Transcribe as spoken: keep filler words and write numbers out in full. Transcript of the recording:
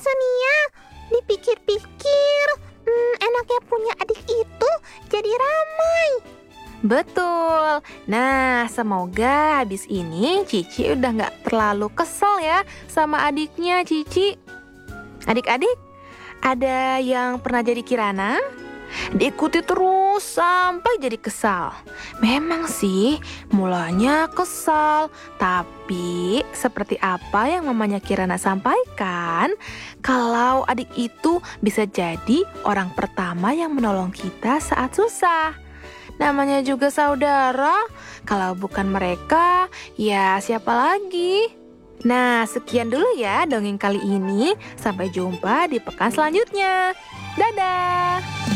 Sonia, dipikir-pikir, hmm, enaknya punya adik itu jadi ramai. Betul. Nah, semoga habis ini Cici udah nggak terlalu kesel ya sama adiknya Cici. Adik-adik, ada yang pernah jadi Kirana? Diikuti terus sampai jadi kesal. Memang sih, mulanya kesal. Tapi seperti apa yang mamanya Kirana sampaikan, kalau adik itu bisa jadi orang pertama yang menolong kita saat susah. Namanya juga saudara, kalau bukan mereka, ya siapa lagi? Nah, sekian dulu ya dongeng kali ini. Sampai jumpa di pekan selanjutnya. Dadah!